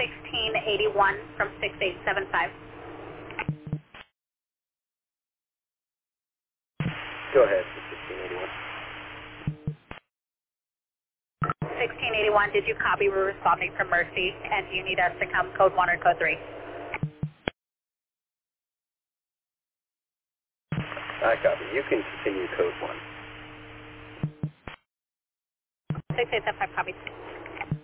1681 from 6875. Go ahead, 1681. 1681, did you copy? We're responding from Mercy, and do you need us to come code 1 or code 3? I copy. You can continue code 1. 6875 copy.